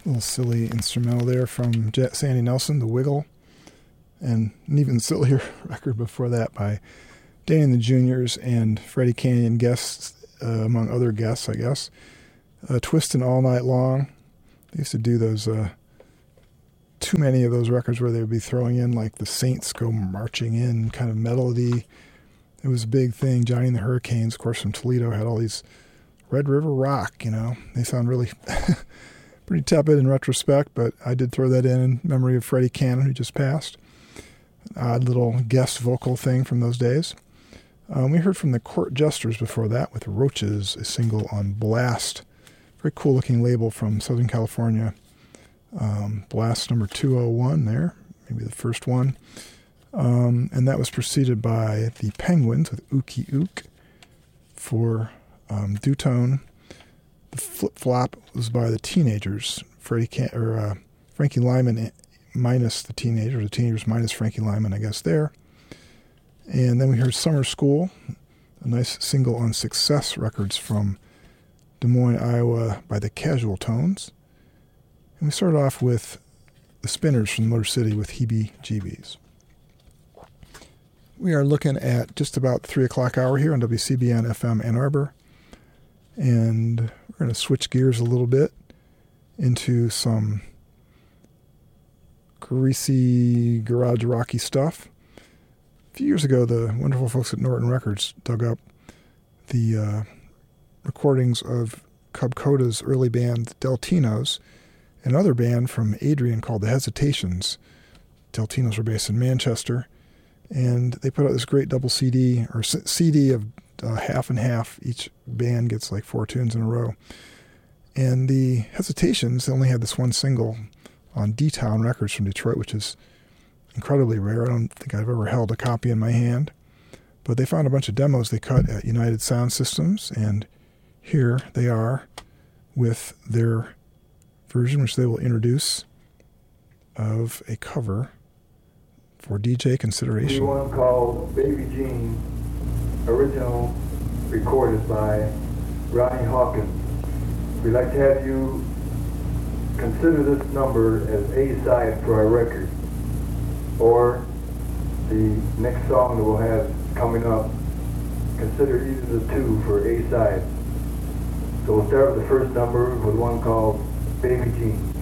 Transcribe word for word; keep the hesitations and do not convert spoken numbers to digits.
little silly instrumental there from Jet Sandy Nelson, The Wiggle, and an even sillier record before that by Danny and the Juniors and Freddie Canyon guests, uh, among other guests, I guess. Uh, Twistin' All Night Long. They used to do those, uh, too many of those records where they would be throwing in like the Saints Go Marching In kind of melody. It was a big thing. Johnny and the Hurricanes, of course, from Toledo, had all these Red River Rock, you know. They sound really pretty tepid in retrospect, but I did throw that in in memory of Freddie Cannon, who just passed. Odd little guest vocal thing from those days. Um, we heard from the Court Jesters before that with Roaches, a single on Blast. Very cool-looking label from Southern California. Um, Blast number two oh one there, maybe the first one. Um, and that was preceded by the Penguins with Ookie Ook for um, Dutone. The Flip Flop was by the Teenagers, Freddie Can- or uh, Frankie Lyman minus the Teenagers, the Teenagers minus Frankie Lyman, I guess, there. And then we heard Summer School, a nice single on Success Records from Des Moines, Iowa by the Casual Tones. And we started off with the Spinners from Motor City with Heebie Jeebies. We are looking at just about three o'clock hour here on W C B N F M Ann Arbor. And we're going to switch gears a little bit into some greasy garage rocky stuff. A few years ago, the wonderful folks at Norton Records dug up the uh, recordings of Cub Coda's early band Deltinos, another band from Adrian called The Hesitations. Deltinos were based in Manchester, and they put out this great double C D, or C D of uh, half and half. Each band gets like four tunes in a row. And the Hesitations, they only had this one single on D-Town Records from Detroit, which is incredibly rare. I don't think I've ever held a copy in my hand. But they found a bunch of demos they cut at United Sound Systems, and here they are with their version, which they will introduce, of a cover for D J consideration. One called Baby Jean, original recorded by Ronnie Hawkins. We'd like to have you consider this number as A-side for our record, or the next song that we'll have coming up, consider either the two for A-side. So we'll start with the first number with one called Baby Jean.